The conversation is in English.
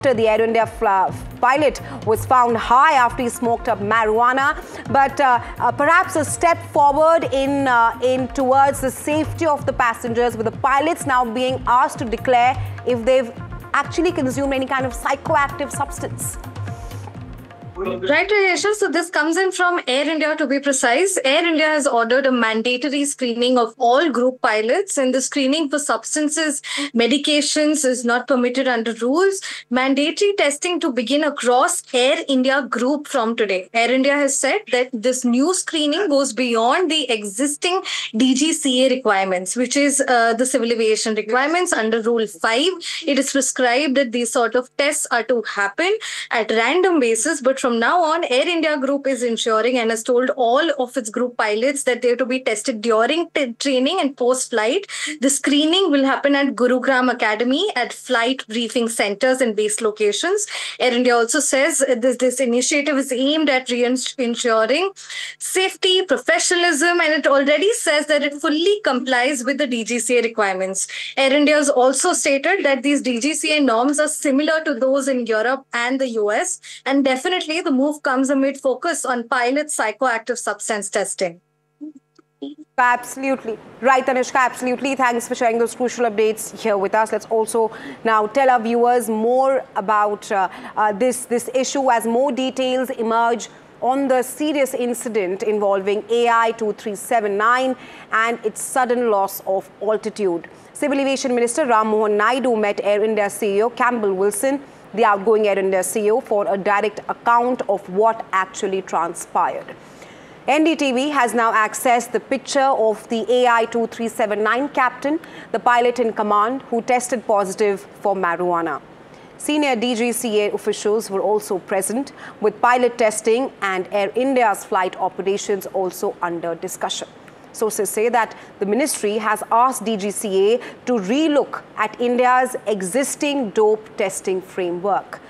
The Air India pilot was found high after he smoked up marijuana, but perhaps a step forward in towards the safety of the passengers, with the pilots now being asked to declare if they've actually consumed any kind of psychoactive substance. Right, Ayesha. So this comes in from Air India, to be precise. Air India has ordered a mandatory screening of all group pilots, and the screening for substances, medications is not permitted under rules. Mandatory testing to begin across Air India group from today. Air India has said that this new screening goes beyond the existing DGCA requirements, which is the civil aviation requirements under Rule 5. It is prescribed that these sort of tests are to happen at random basis, but from now on, Air India Group is ensuring and has told all of its group pilots that they're to be tested during training and post-flight. The screening will happen at Gurugram Academy, at flight briefing centers and base locations. Air India also says this initiative is aimed at ensuring safety, professionalism, and it already says that it fully complies with the DGCA requirements. Air India has also stated that these DGCA norms are similar to those in Europe and the US, and definitely the move comes amid focus on pilot psychoactive substance testing. Absolutely. Right, Tanishka, absolutely. Thanks for sharing those crucial updates here with us. Let's also now tell our viewers more about this issue as more details emerge on the serious incident involving AI 2379 and its sudden loss of altitude. Civil Aviation Minister Ram Mohan Naidu met Air India CEO Campbell Wilson, the outgoing Air India CEO, for a direct account of what actually transpired. NDTV has now accessed the picture of the AI 2379 captain, the pilot in command, who tested positive for marijuana. Senior DGCA officials were also present, with pilot testing and Air India's flight operations also under discussion. Sources say that the ministry has asked DGCA to relook at India's existing dope testing framework.